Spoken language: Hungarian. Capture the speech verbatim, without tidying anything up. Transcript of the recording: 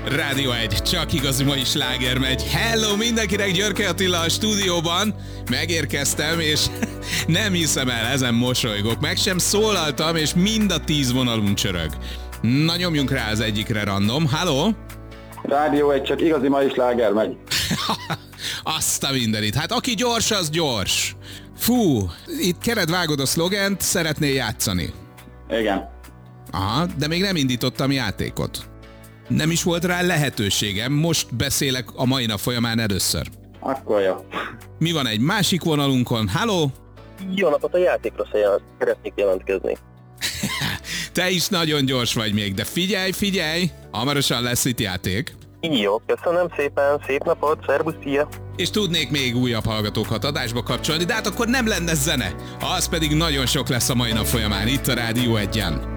Rádió egy, csak igazi mai sláger megy. Hello mindenkinek, Györke Attila a stúdióban. Megérkeztem, és nem hiszem el, ezen mosolygok. Meg sem szólaltam, és mind a tíz vonalunk csörög. Na, nyomjunk rá az egyikre random. Hello? Rádió egy, csak igazi mai sláger megy. Azt a mindenit. Hát aki gyors, az gyors. Fú, itt kered vágod a szlogent, szeretnél játszani. Igen. Aha, de még nem indítottam játékot. Nem is volt rá lehetőségem, most beszélek a mai nap folyamán először. Akkor jó. Mi van egy másik vonalunkon? Halló? Jó napot, a játékra szeretnék jelentkezni. Te is nagyon gyors vagy még, de figyelj, figyelj! Hamarosan lesz itt játék. Jó, köszönöm szépen, szép napot, szervusz, szia! És tudnék még újabb hallgatókat adásba kapcsolni, de hát akkor nem lenne zene. Az pedig nagyon sok lesz a mai nap folyamán itt a Rádió egyen.